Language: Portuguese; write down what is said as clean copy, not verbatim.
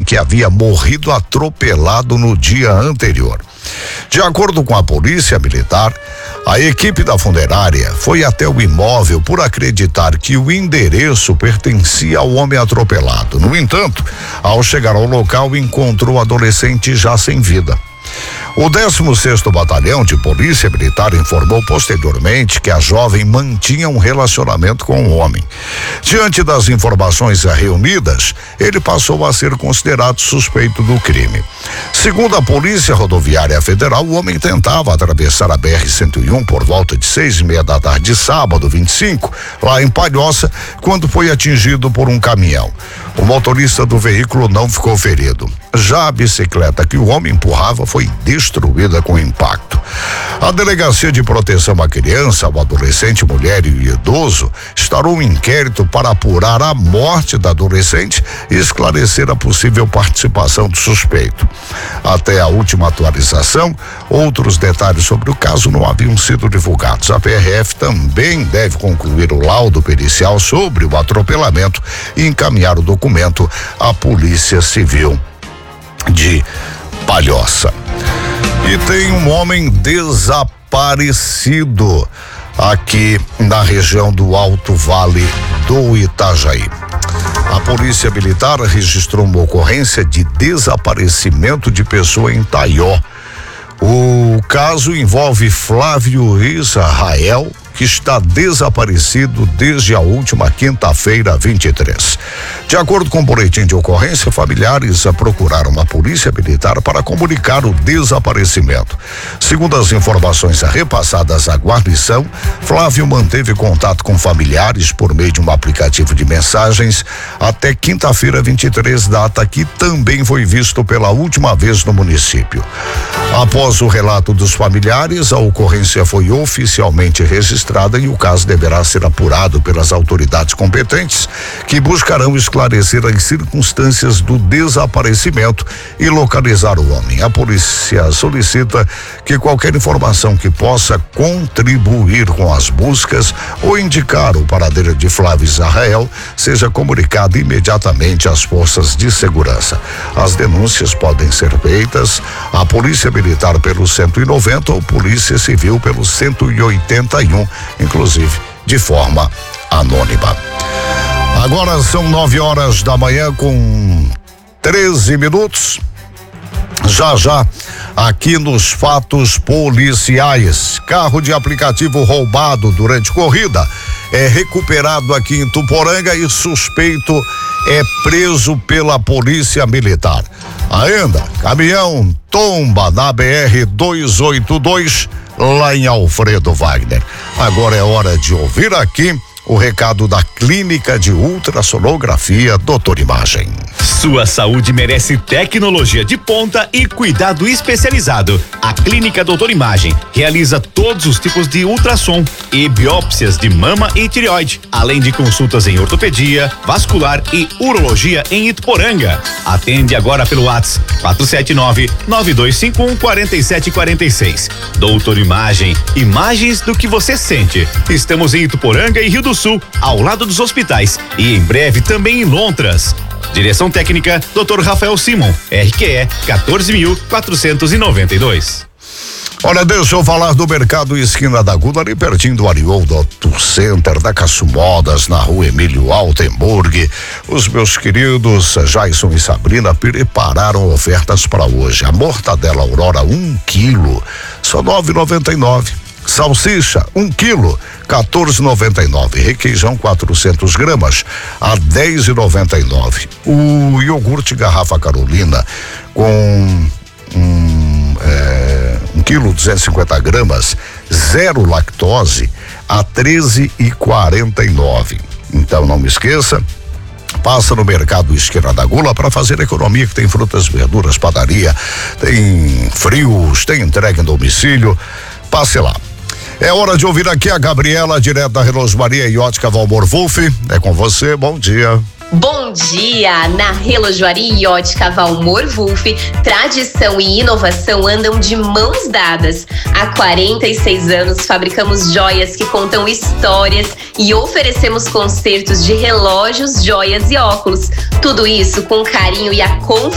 que havia morrido atropelado no dia anterior. De acordo com a polícia militar, a equipe da funerária foi até o imóvel por acreditar que o endereço pertencia ao homem atropelado. No entanto, ao chegar ao local, encontrou o adolescente já sem vida. O 16º Batalhão de Polícia Militar informou posteriormente que a jovem mantinha um relacionamento com o homem. Diante das informações reunidas, ele passou a ser considerado suspeito do crime. Segundo a Polícia Rodoviária Federal, o homem tentava atravessar a BR-101 por volta de 6:30 da tarde de sábado, 25, lá em Palhoça, quando foi atingido por um caminhão. O motorista do veículo não ficou ferido. Já a bicicleta que o homem empurrava foi destruída com impacto. A Delegacia de Proteção à Criança, ao Adolescente, Mulher e Idoso instaurou um inquérito para apurar a morte da adolescente e esclarecer a possível participação do suspeito. Até a última atualização, outros detalhes sobre o caso não haviam sido divulgados. A PRF também deve concluir o laudo pericial sobre o atropelamento e encaminhar o documento à Polícia Civil de Palhoça. E tem um homem desaparecido aqui na região do Alto Vale do Itajaí. A Polícia Militar registrou uma ocorrência de desaparecimento de pessoa em Taió. O caso envolve Flávio Israel, que está desaparecido desde a última quinta-feira, 23. De acordo com o boletim de ocorrência, familiares procuraram a Polícia Militar para comunicar o desaparecimento. Segundo as informações repassadas à guarnição, Flávio manteve contato com familiares por meio de um aplicativo de mensagens até quinta-feira, 23, data que também foi visto pela última vez no município. Após o relato dos familiares, a ocorrência foi oficialmente registrada e o caso deverá ser apurado pelas autoridades competentes, que buscarão esclarecer as circunstâncias do desaparecimento e localizar o homem. A polícia solicita que qualquer informação que possa contribuir com as buscas ou indicar o paradeiro de Flávio Israel seja comunicado imediatamente às forças de segurança. As denúncias podem ser feitas à Polícia Militar pelo 190 ou Polícia Civil pelo 181, inclusive de forma anônima. Agora são 9 da manhã com 13 minutos. Já aqui nos fatos policiais, carro de aplicativo roubado durante corrida é recuperado aqui em Ituporanga e suspeito é preso pela Polícia Militar. Ainda, caminhão tomba na BR-282 lá em Alfredo Wagner. Agora é hora de ouvir aqui o recado da Clínica de Ultrassonografia Doutor Imagem. Sua saúde merece tecnologia de ponta e cuidado especializado. A Clínica Doutor Imagem realiza todos os tipos de ultrassom e biópsias de mama e tireoide, além de consultas em ortopedia, vascular e urologia em Ituporanga. Atende agora pelo WhatsApp 479-9251-4746. Doutor Imagem, imagens do que você sente. Estamos em Ituporanga e Rio do Sul, ao lado dos hospitais, e em breve também em Lontras. Direção técnica, Dr. Rafael Simon, RQE 14.492. Olha, deixa eu falar do Mercado Esquina da Gula, ali pertinho do Arioldo Auto Center, da Caçumodas, na rua Emílio Altenburg. Os meus queridos Jason e Sabrina prepararam ofertas para hoje. A mortadela Aurora 1 quilo, só R$9,99. Salsicha, 1 quilo, R$14,99. Requeijão, 400 gramas, a R$10,99. O iogurte garrafa Carolina com 1 quilo, 250 gramas, zero lactose, a R$13,49. Então não me esqueça, passa no Mercado Esquina da Gula para fazer economia, que tem frutas, verduras, padaria, tem frios, tem entrega em domicílio. Passe lá. É hora de ouvir aqui a Gabriela, direto da Relógio Maria e Ótica Valmor Wolff. É com você, bom dia. Bom dia! Na Relojoaria e Ótica Valmor Wolff, tradição e inovação andam de mãos dadas. Há 46 anos fabricamos joias que contam histórias e oferecemos consertos de relógios, joias e óculos. Tudo isso com carinho e a confiança